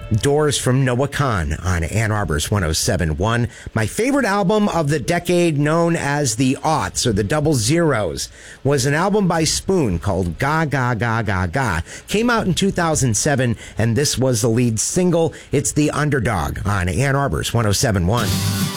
Doors from Noah Kahan on Ann Arbor's 107.1. My favorite album of the decade, known as the Aughts or the Double Zeros, was an album by Spoon called Ga Ga Ga Ga Ga. Came out in 2007, and this was the lead single. It's The Underdog on Ann Arbor's 107.1.